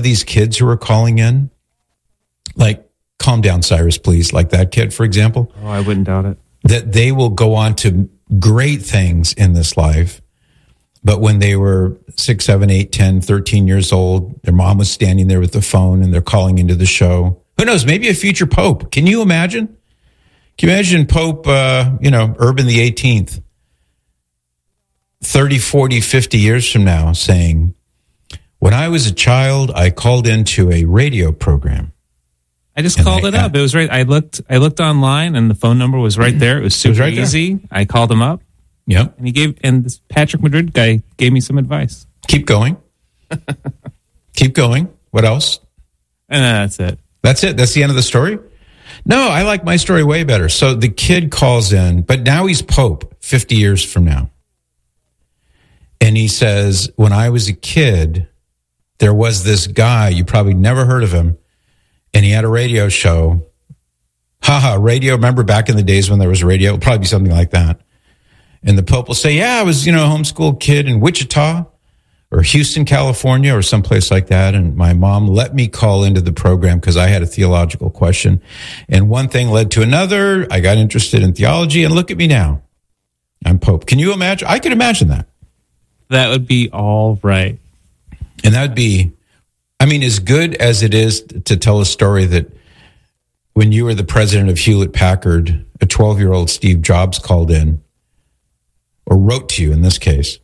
these kids who are calling in, like, calm down, Cyrus, please, like that kid, for example. Oh, I wouldn't doubt it. That they will go on to great things in this life. But when they were 6, 7, 8, 10, 13 years old, their mom was standing there with the phone and they're calling into the show. Who knows? Maybe a future pope. Can you imagine? Can you imagine Pope, Urban the 18th, 30, 40, 50 years from now saying, when I was a child, I called into a radio program. I just called it up. It was right. I looked online and the phone number was right there. It was super easy. I called him up. Yep. And this Patrick Madrid guy gave me some advice. Keep going. Keep going. What else? That's it. That's it. That's the end of the story? No, I like my story way better. So the kid calls in, but now he's Pope 50 years from now. And he says, when I was a kid, there was this guy, you probably never heard of him, and he had a radio show. Radio. Remember back in the days when there was radio? It'll probably be something like that. And the Pope will say, yeah, I was, a homeschool kid in Wichita or Houston, California, or someplace like that. And my mom let me call into the program because I had a theological question. And one thing led to another. I got interested in theology, and look at me now. I'm Pope. Can you imagine? I could imagine that. That would be all right. And that would be, as good as it is to tell a story that when you were the president of Hewlett Packard, a 12-year-old Steve Jobs called in, or wrote to you in this case.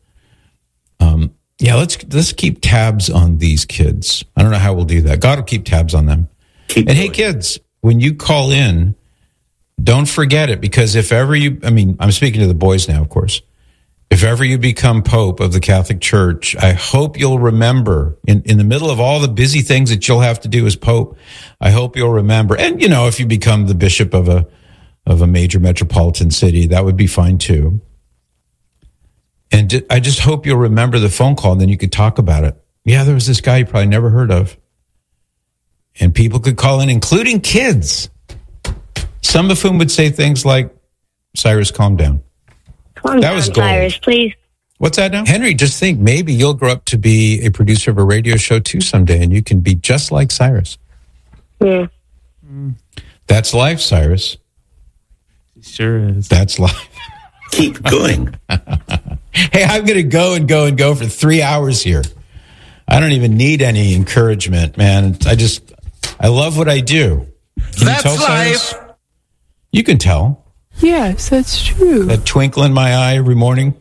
Let's keep tabs on these kids. I don't know how we'll do that. God will keep tabs on them. Hey, kids, when you call in, don't forget it, because if ever I'm speaking to the boys now, of course. If ever you become Pope of the Catholic Church, I hope you'll remember in the middle of all the busy things that you'll have to do as Pope, I hope you'll remember. And, if you become the bishop of a major metropolitan city, that would be fine too. And I just hope you'll remember the phone call, and then you could talk about it. Yeah, there was this guy you probably never heard of. And people could call in, including kids, some of whom would say things like, Cyrus, calm down. That was gold. Cyrus, please. What's that now? Henry, just think, maybe you'll grow up to be a producer of a radio show too someday, and you can be just like Cyrus. Yeah. That's life, Cyrus. It sure is. That's life. Keep going. Hey, I'm going to go and go and go for 3 hours here. I don't even need any encouragement, man. I love what I do. Can That's you tell, life. Cyrus? You can tell. Yes, that's true. That twinkle in my eye every morning.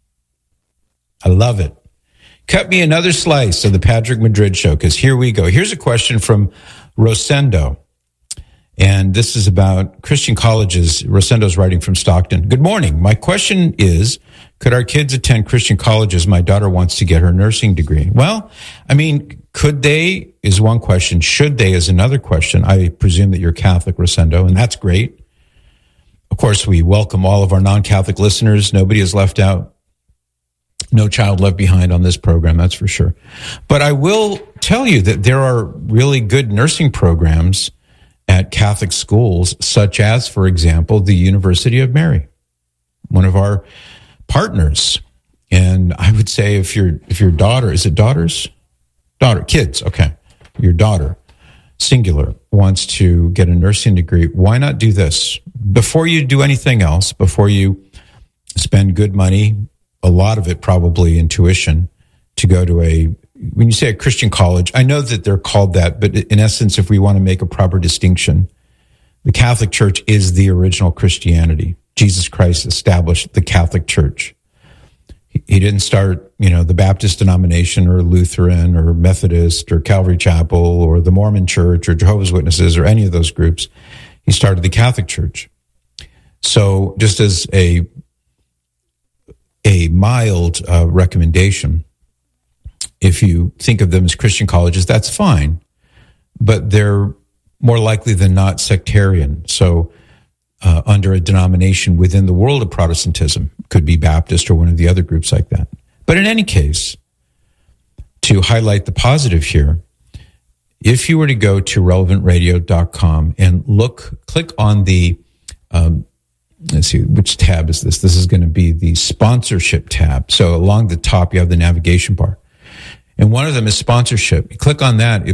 I love it. Cut me another slice of the Patrick Madrid show, because here we go. Here's a question from Rosendo. And this is about Christian colleges. Rosendo's writing from Stockton. Good morning. My question is, could our kids attend Christian colleges? My daughter wants to get her nursing degree. Well, could they is one question. Should they is another question. I presume that you're Catholic, Rosendo, and that's great. Of course, we welcome all of our non-Catholic listeners. Nobody is left out. No child left behind on this program, that's for sure. But I will tell you that there are really good nursing programs at Catholic schools, such as, for example, the University of Mary, one of our partners. And I would say if your daughter, is it daughters? Kids, okay. Your daughter, singular, wants to get a nursing degree, why not do this? Before you do anything else, before you spend good money, a lot of it probably in tuition, to go to when you say a Christian college, I know that they're called that, but in essence, if we want to make a proper distinction, the Catholic Church is the original Christianity. Jesus Christ established the Catholic Church. He didn't start, the Baptist denomination or Lutheran or Methodist or Calvary Chapel or the Mormon Church or Jehovah's Witnesses or any of those groups. He started the Catholic Church. So just as a mild recommendation, if you think of them as Christian colleges, that's fine, but they're more likely than not sectarian. So under a denomination within the world of Protestantism, could be Baptist or one of the other groups like that. But in any case, to highlight the positive here, if you were to go to relevantradio.com and click on the, let's see, which tab is this? This is going to be the sponsorship tab. So along the top, you have the navigation bar. And one of them is sponsorship. You click on that.